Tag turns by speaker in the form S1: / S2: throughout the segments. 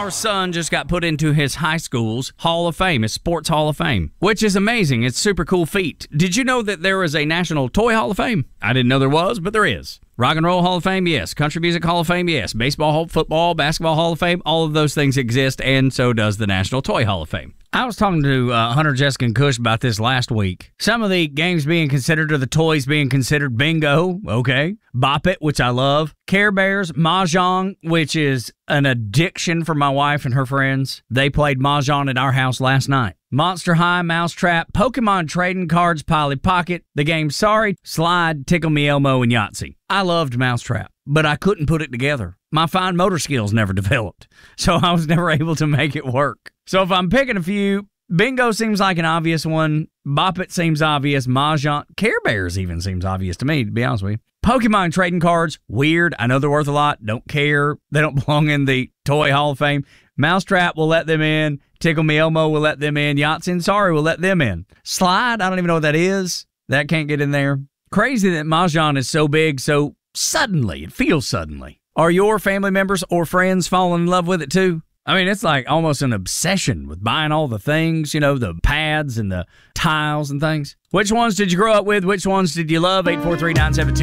S1: Our son just got put into his high school's Hall of Fame, his sports Hall of Fame, which is amazing. It's a super cool feat. Did you know that there is a National Toy Hall of Fame? I didn't know there was, but there is. Rock and Roll Hall of Fame, yes. Country Music Hall of Fame, yes. Baseball, football, basketball Hall of Fame, all of those things exist, and so does the National Toy Hall of Fame. I was talking to Hunter, Jessica, and Kush about this last week. Some of the games being considered or the toys being considered: bingo, okay, Bop It, which I love, Care Bears, Mahjong, which is an addiction for my wife and her friends. They played Mahjong at our house last night. Monster High, Mousetrap, Pokemon Trading Cards, Polly Pocket, the game Sorry, Slide, Tickle Me Elmo, and Yahtzee. I loved Mousetrap, but I couldn't put it together. My fine motor skills never developed, so I was never able to make it work. So if I'm picking a few, bingo seems like an obvious one. Bop It seems obvious. Mahjong, Care Bears even seems obvious to me, to be honest with you. Pokemon Trading Cards, weird. I know they're worth a lot. Don't care. They don't belong in the Toy Hall of Fame. Mousetrap will let them in. Tickle Me Elmo will let them in. Yahtzee and Sorry will let them in. Slide, I don't even know what that is. That can't get in there. Crazy that Mahjong is so big so suddenly. It feels suddenly. Are your family members or friends falling in love with it too? I mean, it's like almost an obsession with buying all the things, you know, the pads and the tiles and things. Which ones did you grow up with? Which ones did you love?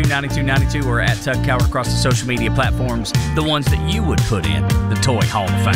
S1: 843-972-9292 or at Tug Coward across the social media platforms. The ones that you would put in the Toy Hall of Fame.